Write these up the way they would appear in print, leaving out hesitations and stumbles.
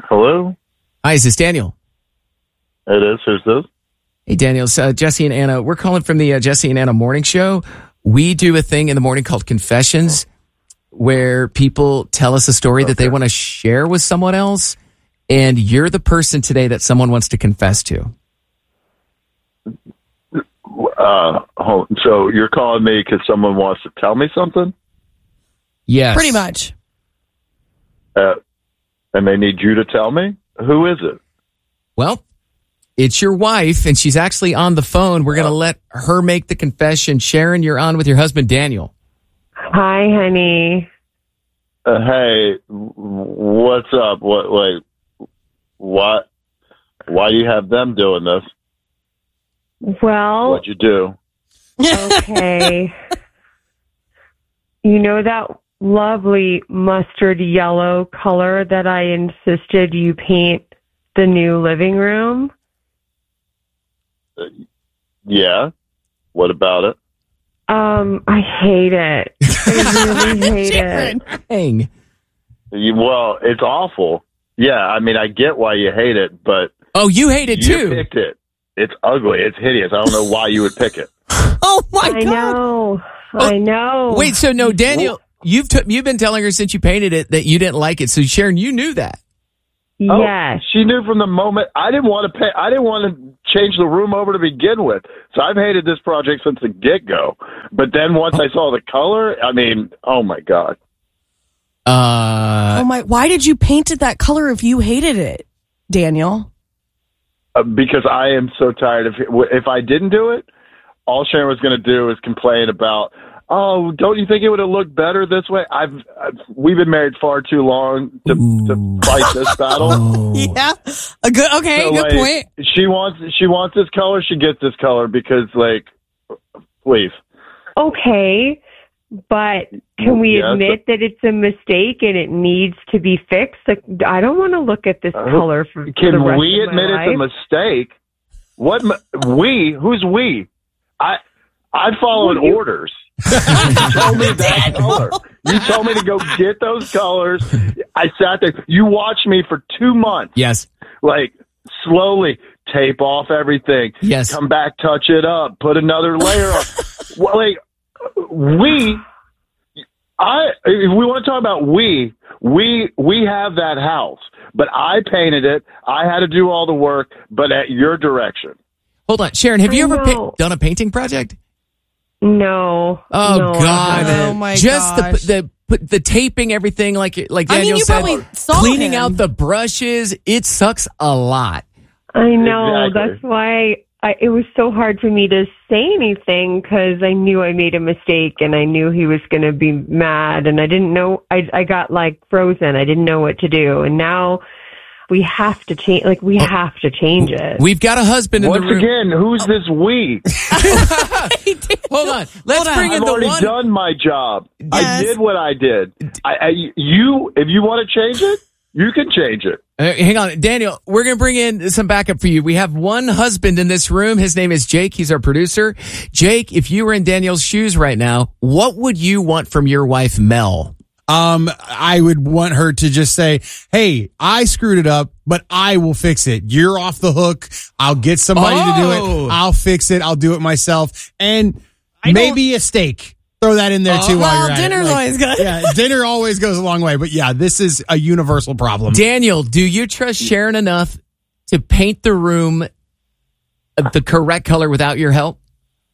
Hello? Hi, is this Daniel? It is. Who's this? Hey, Daniel. It's Jesse and Anna. We're calling from the Jesse and Anna Morning Show. We do a thing in the morning called Confessions, where people tell us a story that they want to share with someone else, and you're the person today that someone wants to confess to. So you're calling me because someone wants to tell me something? Yes. Pretty much. And they need you to tell me? Who is it? Well, it's your wife, and she's actually on the phone. We're going to let her make the confession. Sharon, you're on with your husband, Daniel. Hi, honey. Hey, what's up? Why do you have them doing this? Well, What'd you do? okay. You know that lovely mustard yellow color that I insisted you paint the new living room? Yeah. What about it? I hate it. I really hate it. Dang. Well, it's awful. Yeah, I mean, I get why you hate it, but... Oh, you hate it you too. picked it. It's ugly. It's hideous. I don't know why you would pick it. Oh, my God. I know. Wait, so no, Daniel, you've been telling her since you painted it that you didn't like it. So Sharon, you knew that. Yes. Oh, she knew from the moment. I didn't want to change the room over to begin with. So I've hated this project since the get-go. But then once I saw the color, I mean, oh my God. Why did you paint it that color if you hated it, Daniel? Because I am so tired of it. If I didn't do it, all Sharon was going to do is complain about, oh, don't you think it would have looked better this way? We've been married far too long to fight this battle. Oh. Yeah. Good point. She wants this color. She gets this color because, please. Okay, but can we admit that it's a mistake and it needs to be fixed? Like, I don't want to look at this color for the rest of my life. Can we admit it's a mistake? What we? Who's we? I followed orders. You told me that color. You told me to go get those colors. I sat there. You watched me for 2 months. Yes. Slowly tape off everything. Yes. Come back, touch it up, put another layer on. If we want to talk about we have that house, but I painted it. I had to do all the work, but at your direction. Hold on, Sharon, have you ever done a painting project? No. Oh, no, God. Oh, my Just gosh. the taping everything like Daniel you said. probably saw cleaning him. out the brushes. It sucks a lot. I know. Exactly. That's why it was so hard for me to say anything because I knew I made a mistake and I knew he was going to be mad and I didn't know. I got frozen. I didn't know what to do. And now we have to change. We have to change it. We've got a husband in the room. Once again, who's this we? Hold on. Let's bring in I've the already one. done my job. Yes. I did what I did. If you want to change it, you can change it. Hang on, Daniel, we're going to bring in some backup for you. We have one husband in this room. His name is Jake. He's our producer. Jake, if you were in Daniel's shoes right now, what would you want from your wife, Mel? I would want her to just say, hey, I screwed it up, but I will fix it. You're off the hook. I'll get somebody to do it. I'll fix it. I'll do it myself. And maybe a steak. Throw that in there too while you're at it. Dinner's always good. Yeah, dinner always goes a long way. But yeah, this is a universal problem. Daniel, do you trust Sharon enough to paint the room the correct color without your help?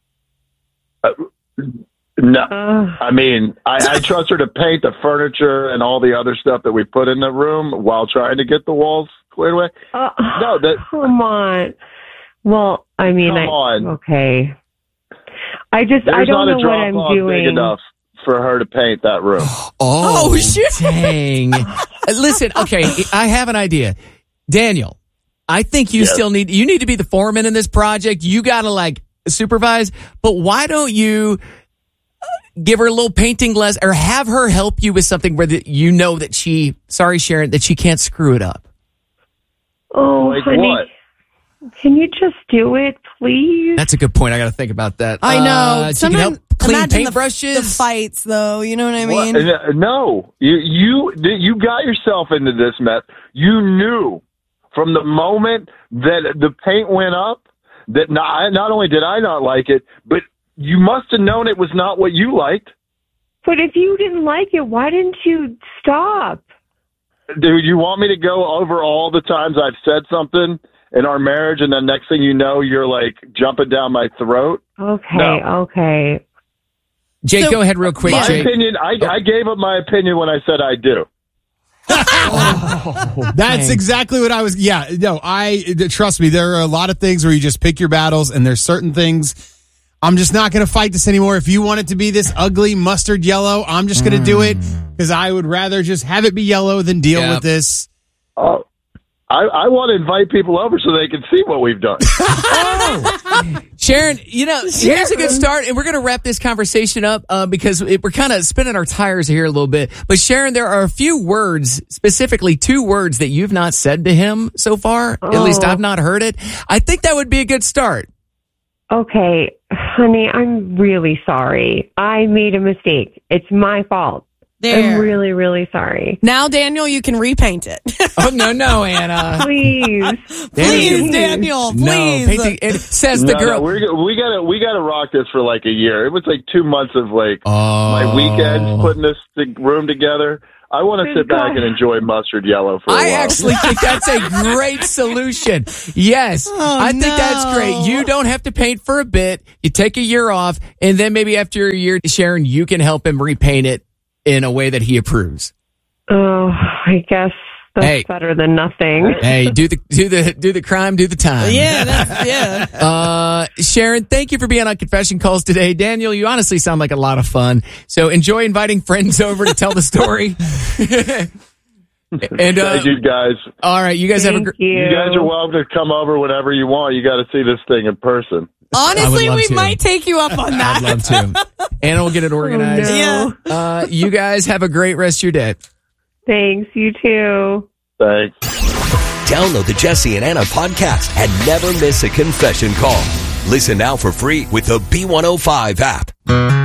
No, I mean, I trust her to paint the furniture and all the other stuff that we put in the room while trying to get the walls cleared away. Come on. Well, I mean, Come on. Okay. I There's don't not know what I'm doing. big enough for her to paint that room. Oh, shit. Dang. Listen, okay, I have an idea. Daniel, I think you you need to be the foreman in this project. You got to supervise, but why don't you give her a little painting lesson or have her help you with something where you know that Sharon, that she can't screw it up? Oh, honey. What? Can you just do it, please? That's a good point. I got to think about that. I know. She can help clean Imagine paintbrushes. the fights, though. You know what I mean? No, you got yourself into this mess. You knew from the moment that the paint went up that not only did I not like it, but you must have known it was not what you liked. But if you didn't like it, why didn't you stop? Dude, you want me to go over all the times I've said something in our marriage, and then next thing you know, you're like jumping down my throat? Okay. Jake, So- go ahead real quick, My Jake. opinion, I gave up my opinion when I said I do. That's exactly what I was. Yeah, no, trust me. There are a lot of things where you just pick your battles, and there's certain things. I'm just not going to fight this anymore. If you want it to be this ugly mustard yellow, I'm just going to do it because I would rather just have it be yellow than deal with this. Oh, I want to invite people over so they can see what we've done. Sharon, here's a good start, and we're going to wrap this conversation up because we're kind of spinning our tires here a little bit. But Sharon, there are a few words, specifically 2 words that you've not said to him so far. At least I've not heard it. I think that would be a good start. Okay, honey, I'm really sorry. I made a mistake. It's my fault. There. I'm really, really sorry. Now, Daniel, you can repaint it. Oh, no, Anna. Please. Please, Daniel, please. No, it says the girl. No, we gotta rock this for like a year. It was like 2 months of like my weekends putting this room together. I want to sit back and enjoy mustard yellow for a while. I actually think that's a great solution. Yes, I think that's great. You don't have to paint for a bit. You take a year off, and then maybe after a year, Sharon, you can help him repaint it in a way that he approves. Oh, I guess that's better than nothing. Hey, do the crime, do the time. Yeah. Sharon, thank you for being on Confession Calls today. Daniel, you honestly sound like a lot of fun. So enjoy inviting friends over to tell the story. And thank you guys. All right, you guys have a great. You guys are welcome to come over whenever you want. You got to see this thing in person. Honestly, we to. might take you up on that. I'd love to. Anna will get it organized. Oh, no. Yeah. You guys have a great rest of your day. Thanks, you too. Thanks. Download the Jesse and Anna podcast and never miss a confession call. Listen now for free with the B105 app.